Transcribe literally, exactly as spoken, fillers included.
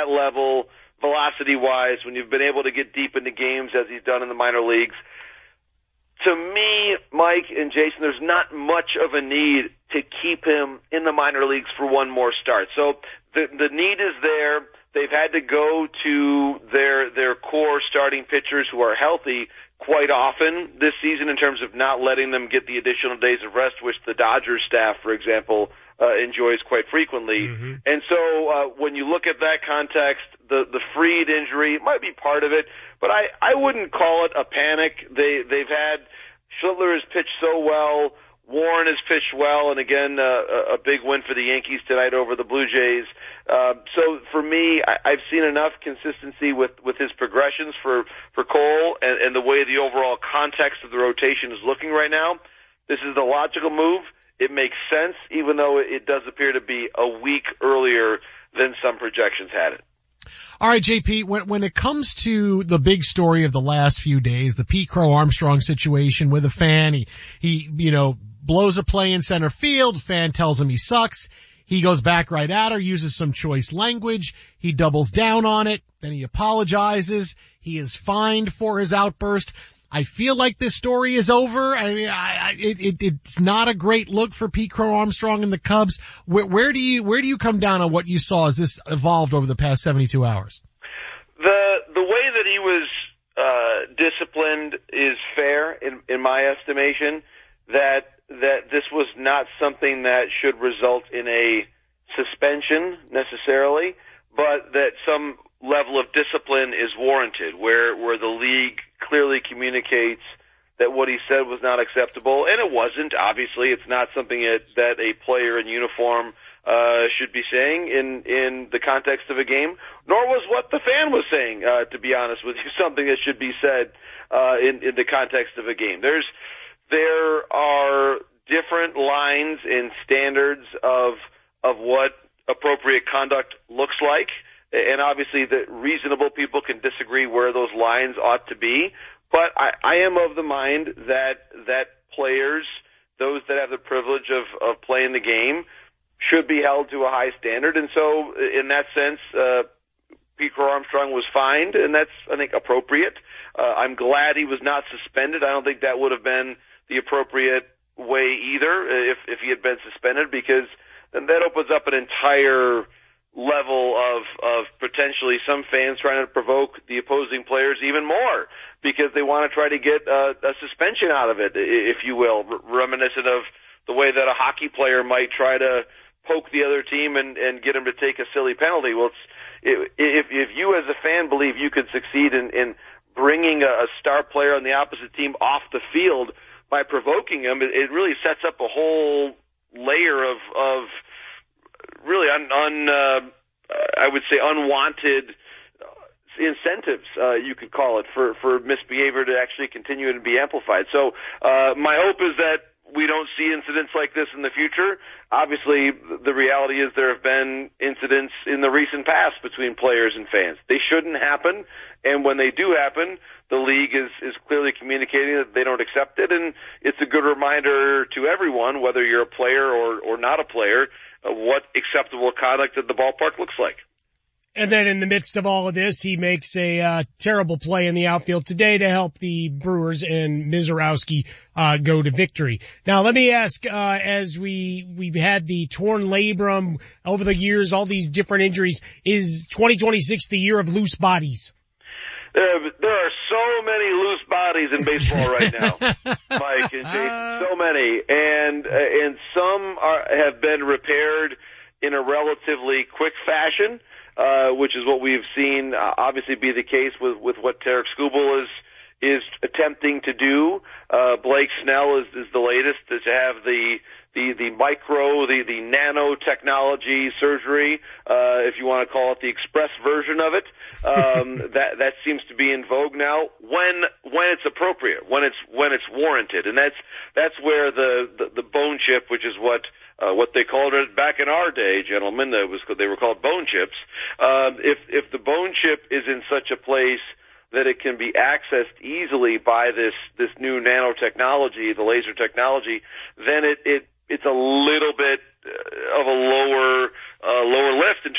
that level, velocity-wise, when you've been able to get deep into games as he's done in the minor leagues. To me, Mike and Jason, there's not much of a need to keep him in the minor leagues for one more start. So the the need is there. They've had to go to their their core starting pitchers who are healthy quite often this season in terms of not letting them get the additional days of rest, which the Dodgers staff, for example, uh, enjoys quite frequently. Mm-hmm. And so uh, when you look at that context, the the Fried injury might be part of it, but I, I wouldn't call it a panic. They, they've had Schlittler has pitched so well. Warren has pitched well, and again, uh, a big win for the Yankees tonight over the Blue Jays. Uh, so for me, I, I've seen enough consistency with, with his progressions for, for Cole and, and the way the overall context of the rotation is looking right now. This is the logical move. It makes sense, even though it does appear to be a week earlier than some projections had it. All right, J P, when, when it comes to the big story of the last few days, the Pete Crow Armstrong situation with a fan, he, he, you know, blows a play in center field, fan tells him he sucks. He goes back right at her, uses some choice language. He doubles down on it. Then he apologizes. He is fined for his outburst. I feel like this story is over. I mean, I, I, it, it, it's not a great look for Pete Crow Armstrong and the Cubs. Where, where do you, where do you come down on what you saw as this evolved over the past seventy-two hours? The, the way that he was, uh, disciplined is fair in, in my estimation. That, that this was not something that should result in a suspension necessarily, but that some level of discipline is warranted where, where the league clearly communicates that what he said was not acceptable, and it wasn't. Obviously, it's not something that, that a player in uniform uh, should be saying in, in the context of a game, nor was what the fan was saying, uh, to be honest with you, something that should be said uh, in, in the context of a game. There's There are different lines and standards of of what appropriate conduct looks like, and obviously the reasonable people can disagree where those lines ought to be. But I, I am of the mind that that players, those that have the privilege of, of playing the game, should be held to a high standard. And so, in that sense, uh, Pete Crow Armstrong was fined, and that's, I think, appropriate. Uh, I'm glad he was not suspended. I don't think that would have been the appropriate way either if, if he had been suspended, because then that opens up an entire level of, of potentially some fans trying to provoke the opposing players even more because they want to try to get a, a suspension out of it, if you will, reminiscent of the way that a hockey player might try to poke the other team and, and get him to take a silly penalty. Well, it's, if, if you as a fan believe you could succeed in, in bringing a, a star player on the opposite team off the field by provoking him, it, it really sets up a whole layer of, of really un, un uh, I would say unwanted incentives, uh, you could call it, for, for misbehavior to actually continue to be amplified. So uh, my hope is that we don't see incidents like this in the future. Obviously, the reality is there have been incidents in the recent past between players and fans. They shouldn't happen, and when they do happen, the league is, is clearly communicating that they don't accept it, and it's a good reminder to everyone, whether you're a player or, or not a player, of what acceptable conduct at the ballpark looks like. And then in the midst of all of this, he makes a uh, terrible play in the outfield today to help the Brewers and Mizorowski uh, go to victory. Now, let me ask, uh, as we, we've had the torn labrum over the years, all these different injuries, is twenty twenty-six the year of loose bodies? There, there are so many loose bodies in baseball right now, Mike and Jason, so many. And, uh, and some are, have been repaired in a relatively quick fashion. Uh, which is what we've seen uh, obviously be the case with, with what Tarek Skubal is is attempting to do. Uh, Blake Snell is, is the latest to have the the the micro, the the nanotechnology surgery, uh, if you want to call it the express version of it. Um, that that seems to be in vogue now. When when it's appropriate, when it's when it's warranted, and that's that's where the the, the bone chip, which is what. Uh, what they called it back in our day, gentlemen, it was, they were called bone chips. Um, if, if the bone chip is in such a place that it can be accessed easily by this, this new nanotechnology, the laser technology, then it, it, it's a little bit of a lower, uh, lower lift in